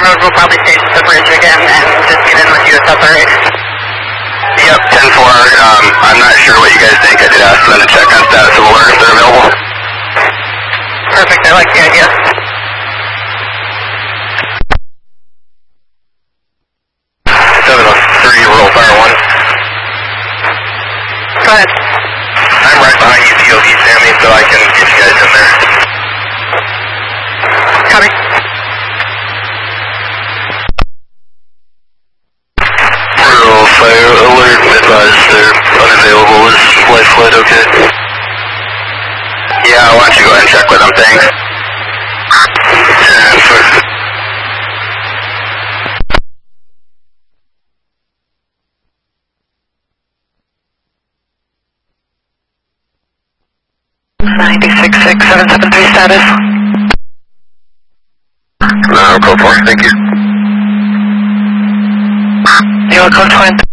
Road will probably stage the bridge again and just get in with you at separate. Yep, 10-4. I'm not sure what you guys think. I did ask them to check on status of alert if they're available. Perfect, I like the idea. Rural Fire 1. Go ahead. I'm right behind you, TOV Sammy, so I can get you guys in there. Copy. Rural Fire Alert, advised they're unavailable. Is life flight okay? Yeah, why don't you go ahead and check with them, thanks. Yeah, for 966773 status. Code 4, thank you. You want code 20?